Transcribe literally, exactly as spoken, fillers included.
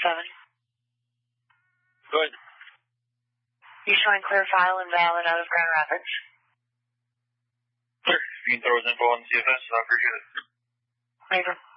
seven. Good. You showing clear file and valid out of Grand Rapids? Sure. You can throw his info on the C F S, so I appreciate it. Later.